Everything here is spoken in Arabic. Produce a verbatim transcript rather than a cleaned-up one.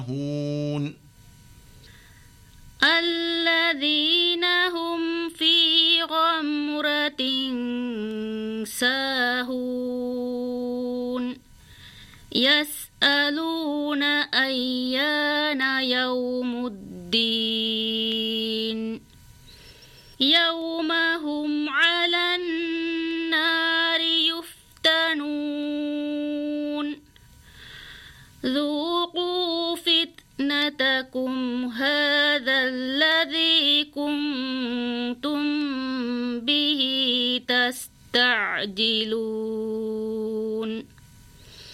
الذين هم في غمرة ساهون يسألون أيان يوم الدين يوم هم على النار يفتنون ذوقوا فتنتكم هذا الذي كنتم به تستعجلون